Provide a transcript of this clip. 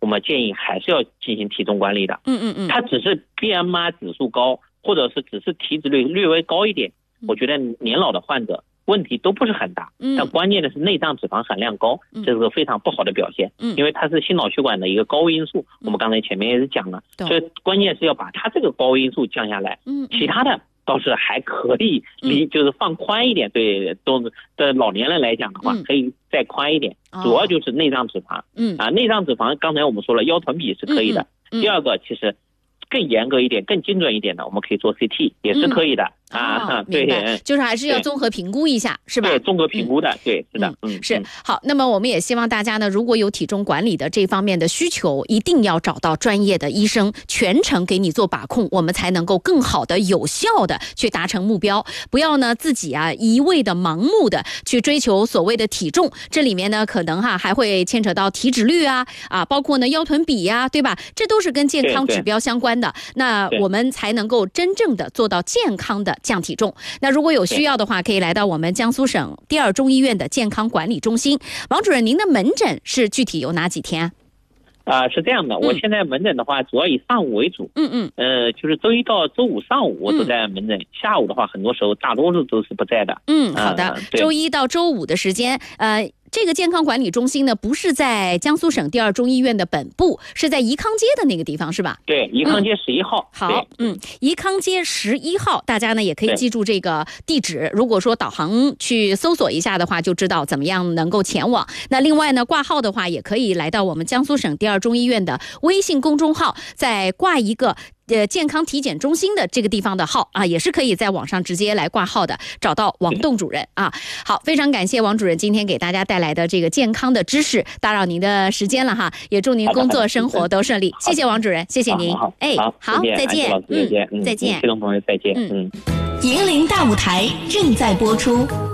我们建议还是要进行体重管理的。它只是 BMI 指数高，或者是只是体脂率略微高一点，我觉得年老的患者问题都不是很大，但关键的是内脏脂肪含量高，这是个非常不好的表现，因为它是心脑血管的一个高危因素，我们刚才前面也是讲了，所以关键是要把它这个高危因素降下来，其他的倒是还可以就是放宽一点，对老年人来讲的话，可以再宽一点，主要就是内脏脂肪，内脏脂肪刚才我们说了腰臀比是可以的，第二个其实更严格一点更精准一点的，我们可以做 CT 也是可以的。 对，就是还是要综合评估一下，是吧？ 对，综合评估的，对，是的， 是。好，那么我们也希望大家呢，如果有体重管理的这方面的需求，一定要找到专业的医生，全程给你做把控，我们才能够更好的、有效的去达成目标。不要呢自己一味的盲目的去追求所谓的体重，这里面呢可能还会牵扯到体脂率包括呢腰臀比对吧？这都是跟健康指标相关的。那我们才能够真正的做到健康的降体重。那如果有需要的话，可以来到我们江苏省第二中医院的健康管理中心。王主任，您的门诊是具体有哪几天？ 是这样的，我现在门诊的话主要以上午为主，就是周一到周五上午我都在门诊，下午的话很多时候大多数都是不在的。 好的，周一到周五的时间，这个健康管理中心呢，不是在江苏省第二中医院的本部，是在宜康街的那个地方，是吧？ 对，宜康街11号。 好，宜康街11号，大家呢也可以记住这个地址。如果说导航去搜索一下的话，就知道怎么样能够前往。那另外呢，挂号的话，也可以来到我们江苏省第二中医院的微信公众号，再挂一个健康体检中心的这个地方的号也是可以在网上直接来挂号的，找到王栋主任好，非常感谢王主任今天给大家带来的这个健康的知识，打扰您的时间了也祝您工作生活都顺利。谢谢王主任，谢谢您。 好， 再见。 再见。 再见。 听众朋友再见。 银铃大舞台正在播出。